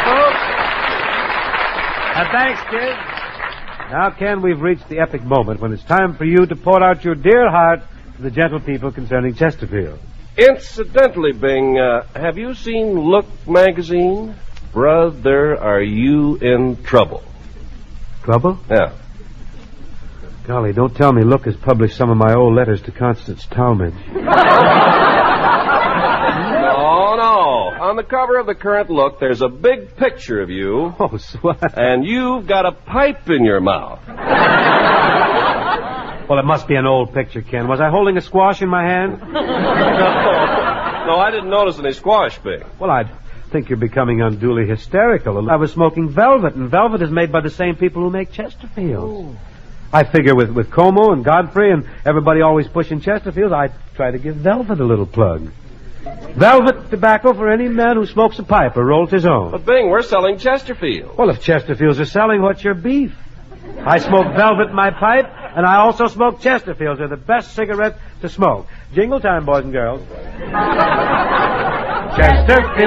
folks. Thanks, kid. Now, Ken, we've reached the epic moment when it's time for you to pour out your dear heart to the gentle people concerning Chesterfield. Incidentally, Bing, have you seen Look magazine? Brother, are you in trouble? Trouble? Yeah. Golly, don't tell me Look has published some of my old letters to Constance Talmadge. No. On the cover of the current Look, there's a big picture of you. Oh, swat. And you've got a pipe in your mouth. Well, it must be an old picture, Ken. Was I holding a squash in my hand? No, I didn't notice any squash, Bing. Well, I think you're becoming unduly hysterical. I was smoking Velvet, and Velvet is made by the same people who make Chesterfields. Oh. I figure with Como and Godfrey and everybody always pushing Chesterfields, I try to give Velvet a little plug. Velvet tobacco for any man who smokes a pipe or rolls his own. But, Bing, we're selling Chesterfield. Well, if Chesterfields are selling, what's your beef? I smoke Velvet in my pipe, and I also smoke Chesterfields. They're the best cigarettes to smoke. Jingle time, boys and girls. Chesterfield.